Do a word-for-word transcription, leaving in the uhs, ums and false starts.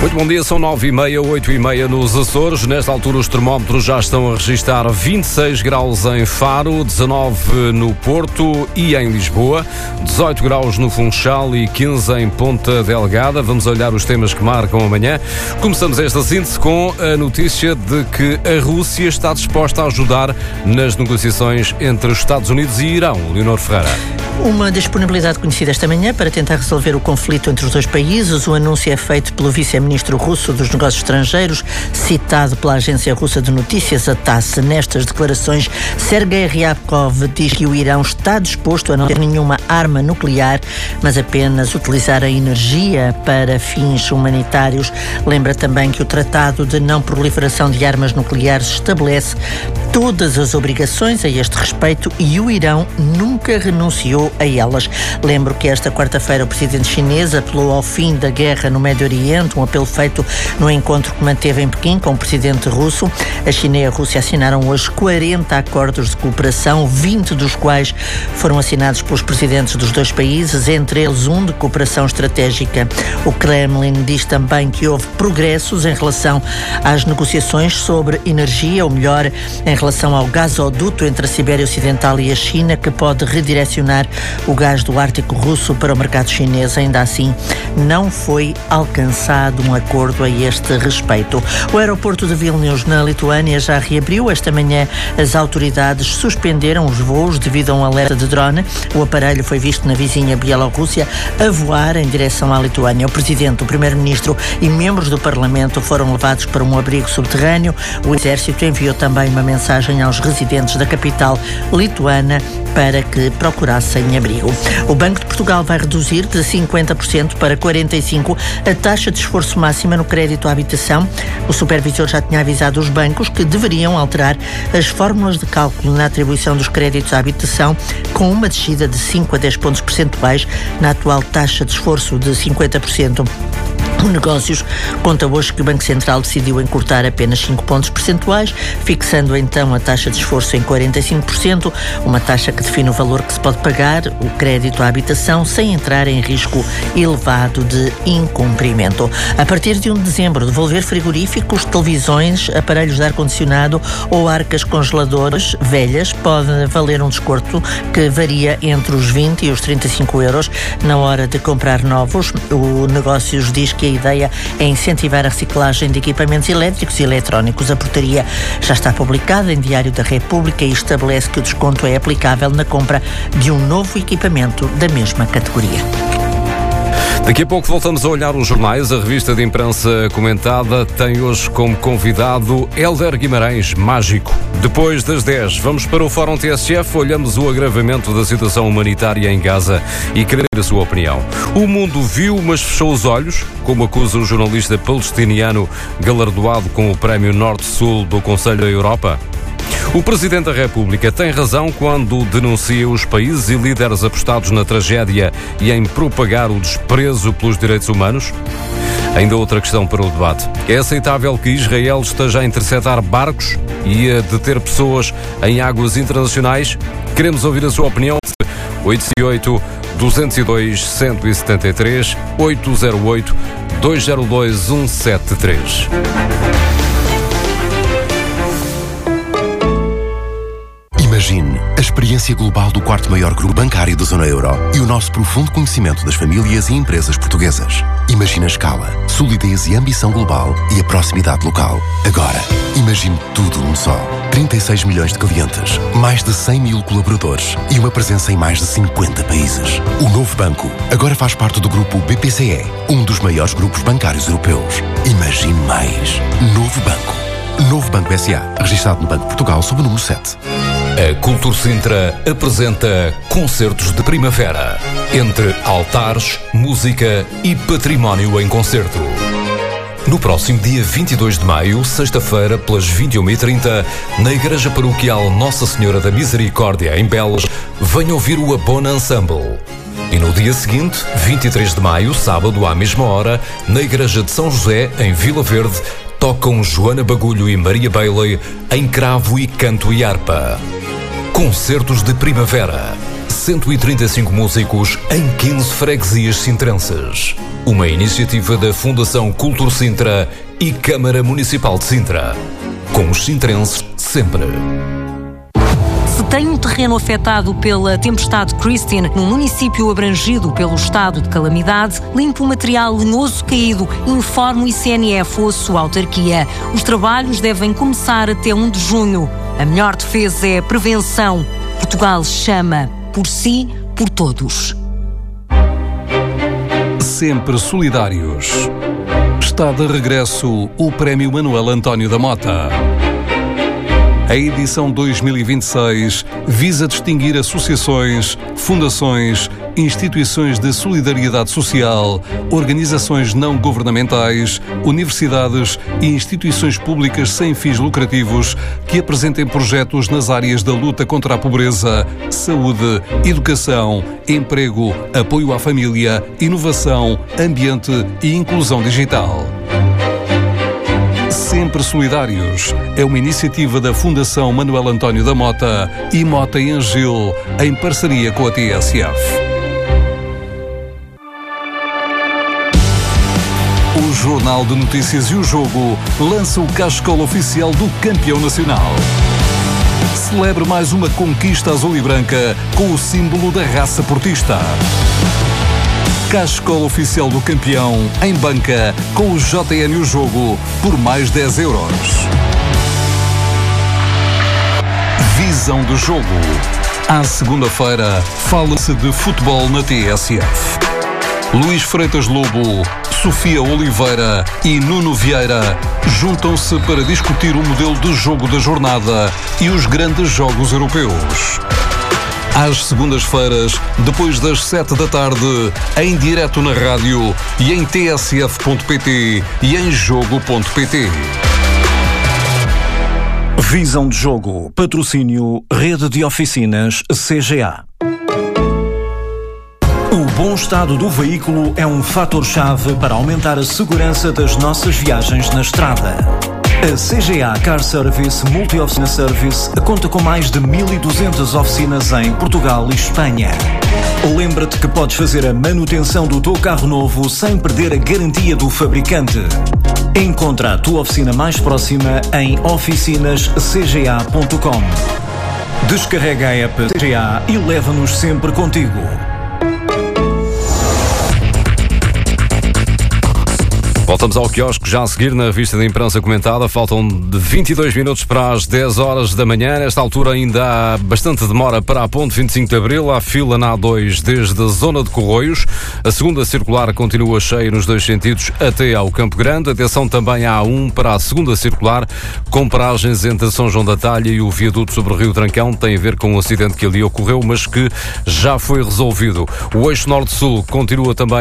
Muito bom dia, são nove e meia, oito e meia nos Açores. Nesta altura os termómetros já estão a registrar vinte e seis graus em Faro, dezanove no Porto e em Lisboa, dezoito graus no Funchal e quinze em Ponta Delgada. Vamos olhar os temas que marcam amanhã. Começamos esta síntese com a notícia de que a Rússia está disposta a ajudar nas negociações entre os Estados Unidos e Irão. Leonor Ferreira. Uma disponibilidade conhecida esta manhã para tentar resolver o conflito entre os dois países. O anúncio é feito pelo vice-ministro russo dos Negócios Estrangeiros, citado pela agência russa de notícias, a TASS. Nestas declarações, Sergei Ryabkov diz que o Irão está disposto a não ter nenhuma arma nuclear, mas apenas utilizar a energia para fins humanitários. Lembra também que o Tratado de Não Proliferação de Armas Nucleares estabelece todas as obrigações a este respeito e o Irão nunca renunciou a elas. Lembro que esta quarta-feira o presidente chinês apelou ao fim da guerra no Médio Oriente, um apelo feito no encontro que manteve em Pequim com o presidente russo. A China e a Rússia assinaram hoje quarenta acordos de cooperação, vinte dos quais foram assinados pelos presidentes dos dois países, entre eles um de cooperação estratégica. O Kremlin diz também que houve progressos em relação às negociações sobre energia, ou melhor, em relação ao gasoduto entre a Sibéria Ocidental e a China, que pode redirecionar o gás do Ártico russo para o mercado chinês. Ainda assim, não foi alcançado um acordo a este respeito. O aeroporto de Vilnius, na Lituânia, já reabriu. Esta manhã, as autoridades suspenderam os voos devido a um alerta de drone. O aparelho foi visto na vizinha Bielorrússia a voar em direção à Lituânia. O presidente, o primeiro-ministro e membros do parlamento foram levados para um abrigo subterrâneo. O exército enviou também uma mensagem aos residentes da capital lituana para que procurassem abrigo. O Banco de Portugal vai reduzir de cinquenta por cento para quarenta e cinco por cento a taxa de esforço máxima no crédito à habitação. O supervisor já tinha avisado os bancos que deveriam alterar as fórmulas de cálculo na atribuição dos créditos à habitação, com uma descida de cinco a dez pontos percentuais na atual taxa de esforço de cinquenta por cento. O Negócios conta hoje que o Banco Central decidiu encurtar apenas cinco pontos percentuais, fixando então a taxa de esforço em quarenta e cinco por cento, uma taxa que define o valor que se pode pagar o crédito à habitação sem entrar em risco elevado de incumprimento. A partir de um de dezembro, devolver frigoríficos, televisões, aparelhos de ar-condicionado ou arcas congeladoras velhas pode valer um desconto que varia entre os vinte e os trinta e cinco euros na hora de comprar novos. O Negócios diz que a ideia é incentivar a reciclagem de equipamentos elétricos e eletrónicos. A portaria já está publicada em Diário da República e estabelece que o desconto é aplicável na compra de um novo equipamento da mesma categoria. Daqui a pouco voltamos a olhar os jornais. A revista de imprensa comentada tem hoje como convidado Hélder Guimarães, mágico. Depois das dez, vamos para o Fórum T S F, olhamos o agravamento da situação humanitária em Gaza e querer a sua opinião. O mundo viu, mas fechou os olhos, como acusa o jornalista palestiniano galardoado com o Prémio Norte-Sul do Conselho da Europa. O Presidente da República tem razão quando denuncia os países e líderes apostados na tragédia e em propagar o desprezo pelos direitos humanos? Ainda outra questão para o debate. É aceitável que Israel esteja a interceptar barcos e a deter pessoas em águas internacionais? Queremos ouvir a sua opinião. oito zero oito, dois zero dois, um sete três, oito zero oito, dois zero dois, um sete três. Imagine a experiência global do quarto maior grupo bancário da zona euro e o nosso profundo conhecimento das famílias e empresas portuguesas. Imagine a escala, solidez e ambição global e a proximidade local. Agora, imagine tudo num só. trinta e seis milhões de clientes, mais de cem mil colaboradores e uma presença em mais de cinquenta países. O novo banco agora faz parte do grupo B P C E, um dos maiores grupos bancários europeus. Imagine mais. Novo Banco. Novo Banco S A, registado no Banco de Portugal sob o número sete. A Cultura Sintra apresenta Concertos de Primavera, entre altares, música e património em concerto. No próximo dia vinte e dois de maio, sexta-feira, pelas vinte e uma e trinta, na Igreja Paroquial Nossa Senhora da Misericórdia, em Belas, venha ouvir o Abona Ensemble. E no dia seguinte, vinte e três de maio, sábado, à mesma hora, na Igreja de São José, em Vila Verde, tocam Joana Bagulho e Maria Bailey em cravo e canto e harpa. Concertos de Primavera. cento e trinta e cinco músicos em quinze freguesias sintrenses. Uma iniciativa da Fundação Cultur Sintra e Câmara Municipal de Sintra. Com os sintrenses sempre. Se tem um terreno afetado pela tempestade Christine num município abrangido pelo estado de calamidade, limpe o material lenhoso caído, informe o I C N F ou a sua autarquia. Os trabalhos devem começar até um de junho. A melhor defesa é a prevenção. Portugal chama por si, por todos. Sempre solidários. Está de regresso o Prémio Manuel António da Mota. A edição dois mil e vinte e seis visa distinguir associações, fundações, instituições de solidariedade social, organizações não governamentais, universidades e instituições públicas sem fins lucrativos que apresentem projetos nas áreas da luta contra a pobreza, saúde, educação, emprego, apoio à família, inovação, ambiente e inclusão digital. Sempre Solidários é uma iniciativa da Fundação Manuel António da Mota e Mota e Angil, em parceria com a T S F. O Jornal de Notícias e o Jogo lança o cascola oficial do campeão nacional. Celebre mais uma conquista azul e branca com o símbolo da raça portista. Cascola oficial do campeão em banca com o J N o Jogo por mais dez euros. Visão do jogo. À segunda-feira, fala-se de futebol na T S F. Luís Freitas Lobo, Sofia Oliveira e Nuno Vieira juntam-se para discutir o modelo de jogo da jornada e os grandes jogos europeus. Às segundas-feiras, depois das sete da tarde, em direto na rádio e em t s f ponto p t e em jogo ponto p t. Visão de Jogo. Patrocínio Rede de Oficinas C G A. O bom estado do veículo é um fator-chave para aumentar a segurança das nossas viagens na estrada. A C G A Car Service Multi-Oficina Service conta com mais de mil e duzentas oficinas em Portugal e Espanha. Lembra-te que podes fazer a manutenção do teu carro novo sem perder a garantia do fabricante. Encontra a tua oficina mais próxima em oficinas c g a ponto com. Descarrega a app C G A e leva-nos sempre contigo. Voltamos ao quiosque já a seguir na revista de imprensa comentada. Faltam vinte e dois minutos para as dez horas da manhã. Nesta altura ainda há bastante demora para a ponte vinte e cinco de Abril. Há fila na A dois desde a zona de Corroios. A segunda circular continua cheia nos dois sentidos até ao Campo Grande. Atenção também à A um para a segunda circular, com paragens entre São João da Talha e o viaduto sobre o Rio Trancão. Tem a ver com um acidente que ali ocorreu, mas que já foi resolvido. O eixo norte-sul continua também